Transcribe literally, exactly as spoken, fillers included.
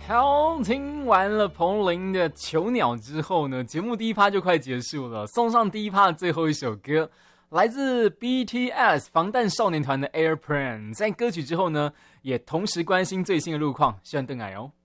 好，听完了彭羚的《囚鸟》之后呢，节目第一趴就快结束了，送上第一趴的最后一首歌，来自 B T S 防弹少年团的 Airplane。在歌曲之后呢，也同时关心最新的路况，希望邓矮哦。